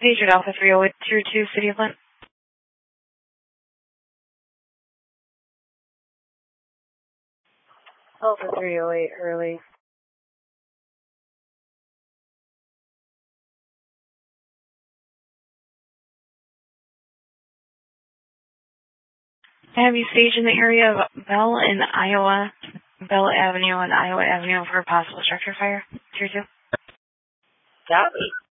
Patriot Alpha 308, Tier 2, City of Flint. Alpha 308, early. Have you staged in the area of Bell in Iowa, Bell Avenue and Iowa Avenue for a possible structure fire? Tier 2. Copy.